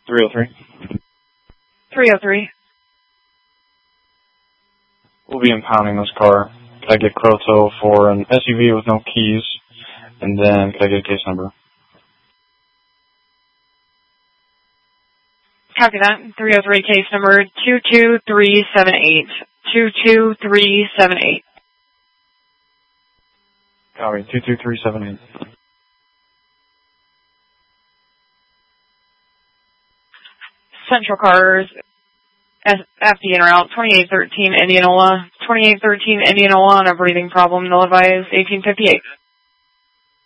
303. 303. We'll be impounding this car. Could I get Croto for an SUV with no keys? And then could I get a case number? Copy that. 303 case number 22378. 22378. Copy, 22378. Central Cars, FD en route, 2813 Indianola. 2813 Indianola on a breathing problem, null advised, 1858.